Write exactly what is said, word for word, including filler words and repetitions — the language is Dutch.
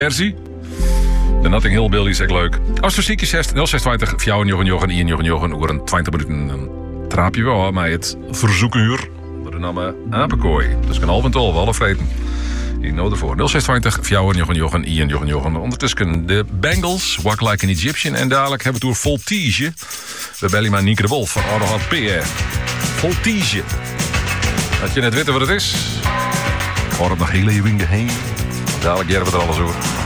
versie. De Notting Hill Billy is echt leuk. Als je ziekjes hebt, nul zes twintig, vier jochen jochen, één jochen jochen, oor een twintig minuten. Dan traap je wel maar het verzoekenuur. Onder de naam Apenkooi. Dus kan half en tolf, alle vreten. Ik nodig ervoor. nul zes twintig, vier jochen jochen, één jochen jochen. Ondertussen de Bengals, Walk Like an Egyptian. En dadelijk hebben we het door Voltige. We bellen maar Nieke de Wolf van Ouderhard P R. Voltige. Dat je net weet wat het is. Hoor het nog heel even heen. Dadelijk jaren we er alles over.